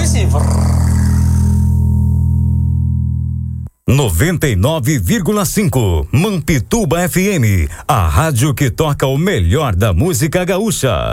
foice. 99,5 Mampituba FM, a rádio que toca o melhor da música gaúcha.